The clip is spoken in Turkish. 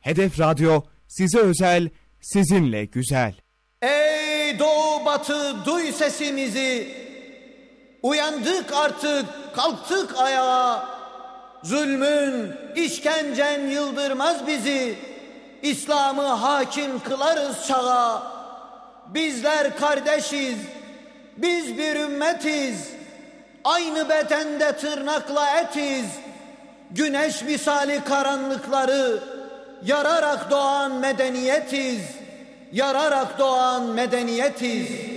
Hedef Radyo size özel, sizinle güzel. Ey doğu batı duy sesimizi, uyandık artık kalktık ayağa. Zulmün, işkencen yıldırmaz bizi, İslam'ı hakim kılarız çağa. Bizler kardeşiz, biz bir ümmetiz, aynı bedende tırnakla etiz. Güneş misali karanlıkları yararak doğan medeniyetiz, yararak doğan medeniyetiz.